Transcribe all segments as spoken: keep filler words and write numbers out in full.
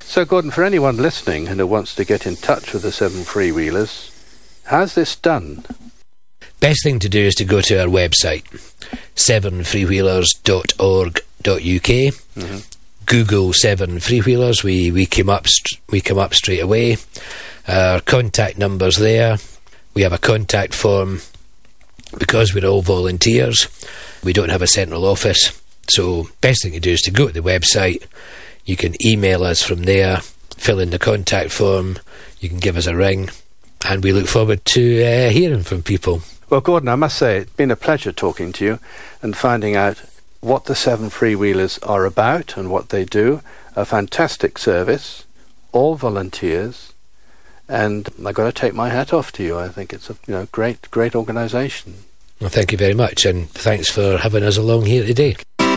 So, Gordon, for anyone listening and who wants to get in touch with the Seven Freewheelers, how's this done? Best thing to do is to go to our website, seven freewheelers dot org dot U K. Mm-hmm. Google Seven Freewheelers. We we came up st- we come up straight away. Our contact number's there. We have a contact form. Because we're all volunteers, we don't have a central office. So best thing to do is to go to the website. You can email us from there, fill in the contact form, you can give us a ring, and we look forward to uh, hearing from people. Well, Gordon, I must say it's been a pleasure talking to you and finding out what the Seven Freewheelers are about and what they do. A fantastic service, all volunteers, and I've got to take my hat off to you. I think it's a you know great, great organisation. Well, thank you very much, and thanks for having us along here today.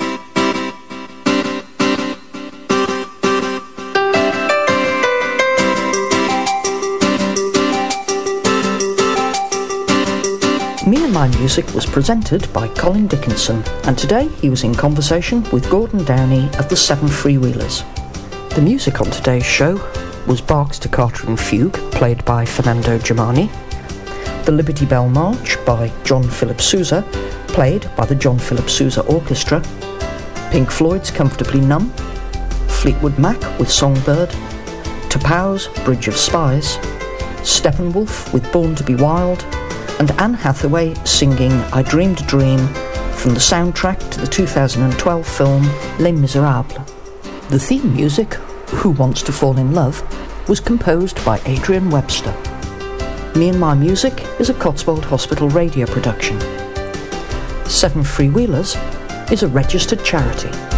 Me and My Music was presented by Colin Dickinson, and today he was in conversation with Gordon Downey of the Seven Freewheelers. The music on today's show was Bach's Toccata and Fugue, played by Fernando Germani, the Liberty Bell March by John Philip Sousa, played by the John Philip Sousa Orchestra, Pink Floyd's Comfortably Numb, Fleetwood Mac with Songbird, Topau's Bridge of Spies, Steppenwolf with Born to be Wild, and Anne Hathaway singing I Dreamed a Dream from the soundtrack to the two thousand twelve film Les Miserables. The theme music, Who Wants to Fall in Love, was composed by Adrian Webster. Me and My Music is a Cotswold Hospital radio production. Seven Freewheelers is a registered charity.